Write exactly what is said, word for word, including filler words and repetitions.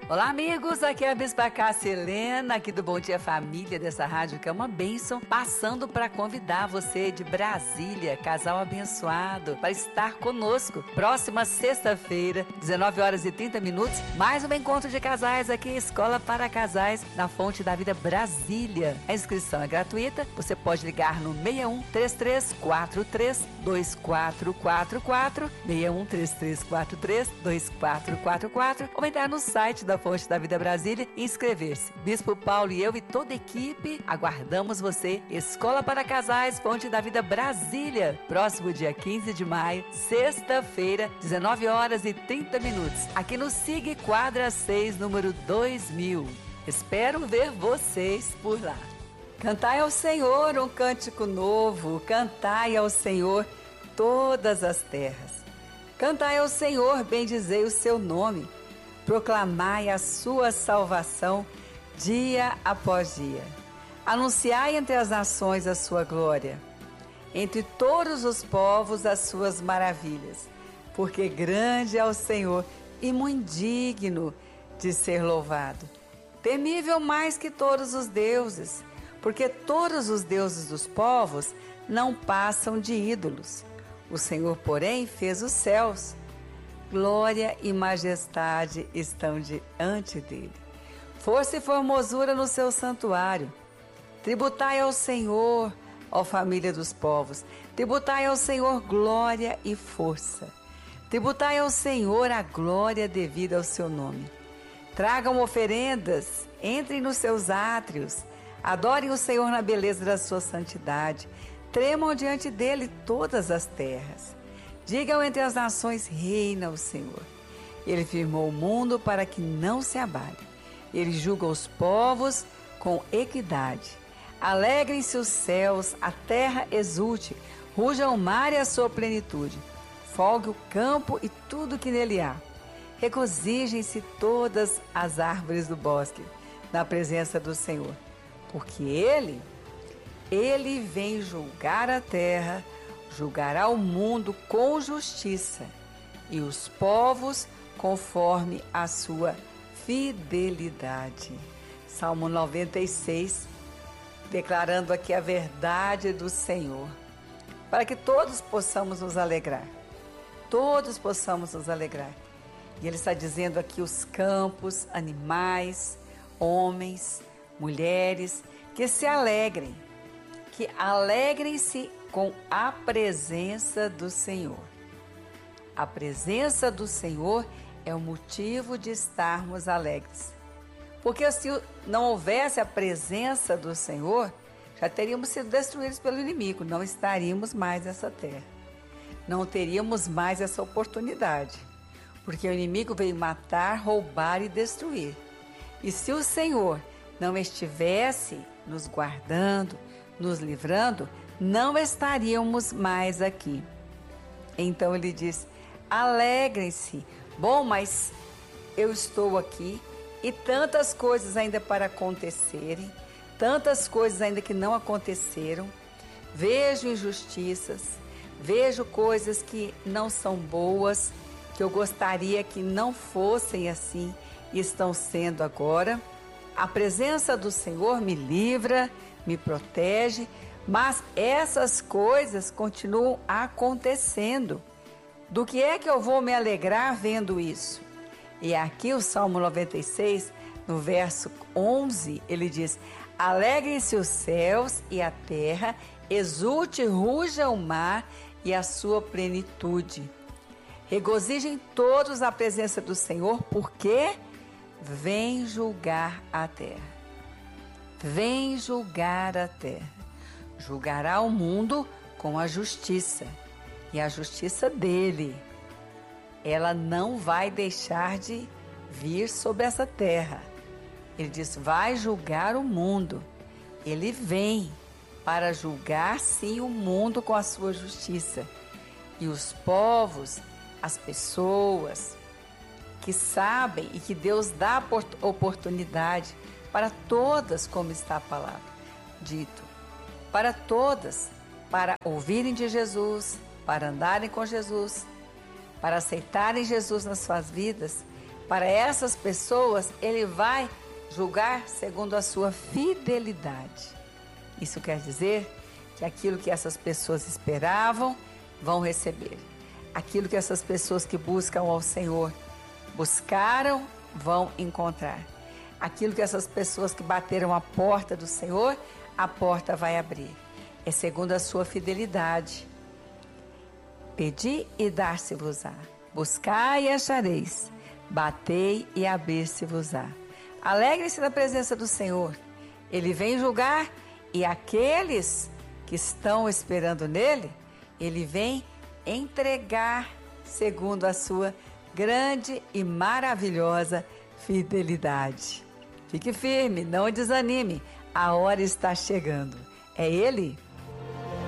Olá, amigos, aqui é a Bispa Cássia Helena, aqui do Bom Dia Família, dessa rádio que é uma bênção, passando para convidar você de Brasília, casal abençoado, para estar conosco. Próxima sexta-feira, dezenove horas e trinta minutos, mais um encontro de casais aqui, Escola para Casais, na Fonte da Vida Brasília. A inscrição é gratuita, você pode ligar no seis um três três quatro três dois quatro quatro quatro, seis um três três quatro três dois quatro quatro quatro, ou entrar no site da Fonte da Vida Brasília e inscrever-se. Bispo Paulo e eu e toda a equipe aguardamos você. Escola para Casais, Fonte da Vida Brasília. Próximo dia quinze de maio, sexta-feira, dezenove horas e trinta minutos. Aqui no SIG Quadra seis, número dois mil. Espero ver vocês por lá. Cantai ao Senhor um cântico novo. Cantai ao Senhor todas as terras. Cantai ao Senhor, bendizei o seu nome. Proclamai a sua salvação dia após dia. Anunciai entre as nações a sua glória, entre todos os povos as suas maravilhas, porque grande é o Senhor e muito digno de ser louvado. Temível mais que todos os deuses, porque todos os deuses dos povos não passam de ídolos. O Senhor, porém, fez os céus. Glória e majestade estão diante dele. Força e formosura no seu santuário. Tributai ao Senhor, ó família dos povos. Tributai ao Senhor glória e força. Tributai ao Senhor a glória devida ao seu nome. Tragam oferendas, entrem nos seus átrios. Adorem o Senhor na beleza da sua santidade. Tremam diante dele todas as terras. Digam entre as nações, reina o Senhor. Ele firmou o mundo para que não se abale. Ele julga os povos com equidade. Alegrem-se os céus, a terra exulte, ruja o mar e a sua plenitude. Folgue o campo e tudo que nele há. Regozijem-se todas as árvores do bosque, na presença do Senhor. Porque Ele, Ele vem julgar a terra, julgará o mundo com justiça e os povos conforme a sua fidelidade. Salmo noventa e seis, declarando aqui a verdade do Senhor, para que todos possamos nos alegrar, todos possamos nos alegrar. E Ele está dizendo aqui os campos, animais, homens, mulheres, que se alegrem, que alegrem-se com a presença do Senhor. A presença do Senhor é o motivo de estarmos alegres. Porque se não houvesse a presença do Senhor, já teríamos sido destruídos pelo inimigo, não estaríamos mais nessa terra. Não teríamos mais essa oportunidade, porque o inimigo veio matar, roubar e destruir. E se o Senhor não estivesse nos guardando, nos livrando, não estaríamos mais aqui. Então ele diz, alegrem-se. Bom, mas eu estou aqui e tantas coisas ainda para acontecerem, tantas coisas ainda que não aconteceram. Vejo injustiças, vejo coisas que não são boas, que eu gostaria que não fossem assim e estão sendo agora. A presença do Senhor me livra, me protege, mas essas coisas continuam acontecendo. Do que é que eu vou me alegrar vendo isso? E aqui o Salmo noventa e seis, no verso onze, ele diz, alegrem-se os céus e a terra, exulte e ruja o mar e a sua plenitude. Regozijem todos a presença do Senhor, porque vem julgar a terra. Vem julgar a terra. Julgará o mundo com a justiça. E a justiça dele, ela não vai deixar de vir sobre essa terra. Ele diz, vai julgar o mundo. Ele vem para julgar, sim, o mundo com a sua justiça. E os povos, as pessoas que sabem e que Deus dá oportunidade para todas, como está a palavra dito, para todas, para ouvirem de Jesus, para andarem com Jesus, para aceitarem Jesus nas suas vidas, Para essas pessoas, Ele vai julgar segundo a sua fidelidade. Isso quer dizer que aquilo que essas pessoas esperavam, vão receber. Aquilo que essas pessoas que buscam ao Senhor buscaram, vão encontrar. Aquilo que essas pessoas que bateram a porta do Senhor, a porta vai abrir. É segundo a sua fidelidade. Pedi e dar-se-vos-á. Buscai e achareis. Batei e abrir-se-vos-á. Alegre-se na presença do Senhor. Ele vem julgar e aqueles que estão esperando nele, Ele vem entregar segundo a sua grande e maravilhosa fidelidade. Fique firme, não desanime, a hora está chegando. É Ele